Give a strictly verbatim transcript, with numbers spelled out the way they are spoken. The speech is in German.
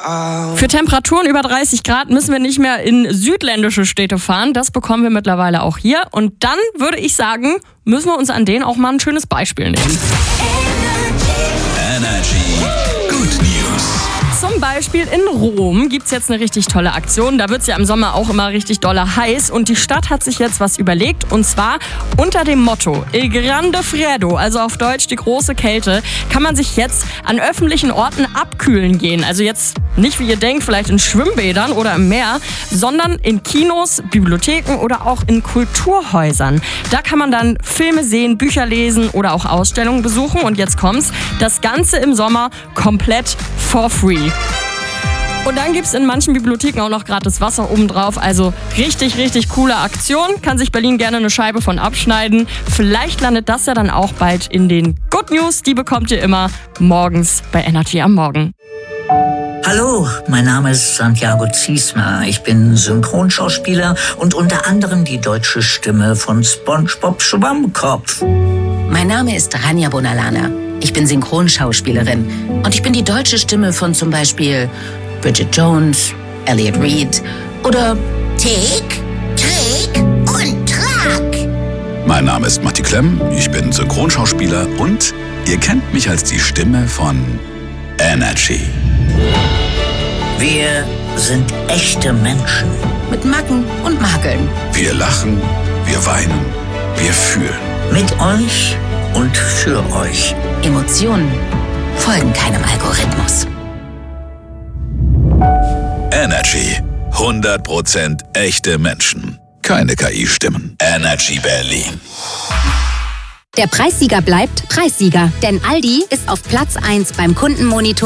Für Temperaturen über dreißig Grad müssen wir nicht mehr in südländische Städte fahren. Das bekommen wir mittlerweile auch hier. Und dann würde ich sagen, müssen wir uns an denen auch mal ein schönes Beispiel nehmen. Energy Good News. Zum Beispiel in Rom gibt es jetzt eine richtig tolle Aktion. Da wird es ja im Sommer auch immer richtig dolle heiß. Und die Stadt hat sich jetzt was überlegt. Und zwar unter dem Motto Il Grande Freddo, also auf Deutsch die große Kälte, kann man sich jetzt an öffentlichen Orten abkühlen gehen. Also jetzt nicht, wie ihr denkt, vielleicht in Schwimmbädern oder im Meer, sondern in Kinos, Bibliotheken oder auch in Kulturhäusern. Da kann man dann Filme sehen, Bücher lesen oder auch Ausstellungen besuchen. Und jetzt kommt's, das Ganze im Sommer komplett for free. Und dann gibt es in manchen Bibliotheken auch noch gratis Wasser obendrauf. Also richtig, richtig coole Aktion. Kann sich Berlin gerne eine Scheibe von abschneiden. Vielleicht landet das ja dann auch bald in den Good News. Die bekommt ihr immer morgens bei Energy am Morgen. Hallo, mein Name ist Santiago Ziesmer. Ich bin Synchronschauspieler und unter anderem die deutsche Stimme von SpongeBob Schwammkopf. Mein Name ist Rania Bonalana. Ich bin Synchronschauspielerin und ich bin die deutsche Stimme von zum Beispiel Bridget Jones, Elliot Reed oder Tick, Trick und Track. Mein Name ist Matti Klemm, ich bin Synchronschauspieler und ihr kennt mich als die Stimme von Energy. Wir sind echte Menschen. mit Macken und Makeln. Wir lachen, wir weinen, wir fühlen. Mit euch und für euch. Emotionen folgen keinem Algorithmus. Energy. hundert Prozent echte Menschen. Keine K I-Stimmen. Energy Berlin. Der Preissieger bleibt Preissieger, denn Aldi ist auf Platz eins beim Kundenmonitor